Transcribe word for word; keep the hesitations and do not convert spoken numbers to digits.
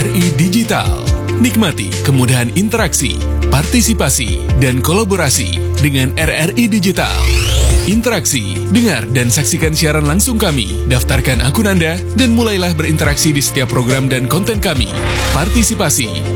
R I Digital. Nikmati kemudahan interaksi, partisipasi, dan kolaborasi dengan R R I Digital. Interaksi, dengar dan saksikan siaran langsung kami, daftarkan akun Anda, dan mulailah berinteraksi di setiap program dan konten kami. Partisipasi,